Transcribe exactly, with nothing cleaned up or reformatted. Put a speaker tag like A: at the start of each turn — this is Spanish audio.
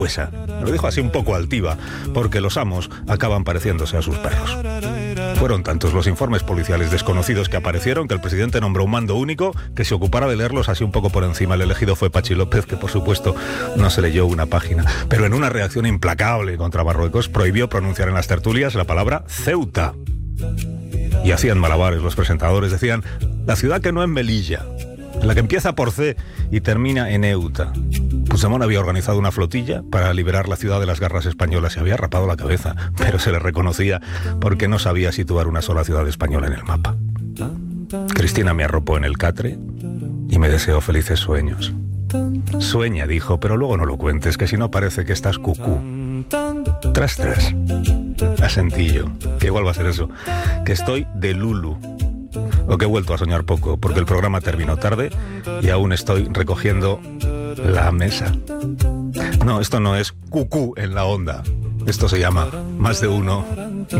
A: huesa. Lo dijo así un poco altiva, porque los amos acaban pareciéndose a sus perros. Fueron tantos los informes policiales desconocidos que aparecieron que el presidente nombró un mando único que se ocupara de leerlos así un poco por encima. El elegido fue Pachi López, que por supuesto no se leyó una página, pero en una reacción implacable contra Marruecos prohibió pronunciar en las tertulias la palabra Ceuta. Y hacían malabares los presentadores, decían la ciudad que no es Melilla, la que empieza por C y termina en Euta. Puigdemont había organizado una flotilla para liberar la ciudad de las garras españolas. Se había rapado la cabeza, pero se le reconocía porque no sabía situar una sola ciudad española en el mapa. Cristina me arropó en el catre y me deseó felices sueños. Sueña, dijo, pero luego no lo cuentes, que si no parece que estás cucú. Tras, tras. Asentí yo, que igual va a ser eso, que estoy de Lulu. O que he vuelto a soñar poco, porque el programa terminó tarde y aún estoy recogiendo la mesa. No, esto no es cucú en la onda. Esto se llama Más de Uno